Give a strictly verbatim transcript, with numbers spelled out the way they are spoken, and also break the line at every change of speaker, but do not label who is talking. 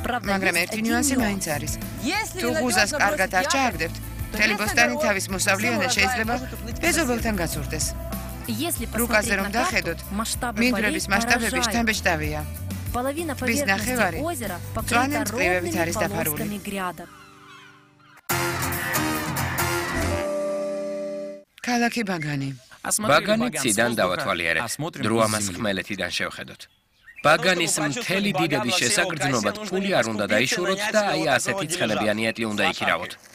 მაგრამ ერთი ნიუანსი მაინც არის. თუ ღუზას კარგად არ ჩააგდებთ, მთელი ბოსტანი თავის მოსავლიანად შეიძლება ბეზობელთან გაცურდეს. რუკაზე რომ დახედოთ, მინდვრების მასშტაბები შთამბეჭდავია. ტბის ნახევარი მწვანე მწკრივებით არის დაფარული. ქალაქი ბაგანი.
ბაგანი ციდან დავათვალიერეთ. დრო ამას ხმელეთიდან შევხედოთ. ბაგანის მთელი დიდების შესაგრძნობად ფული არ უნდა დაიშუროთ და აი ასეთი ცხელებიანი ეტლი უნდა იქირავოთ.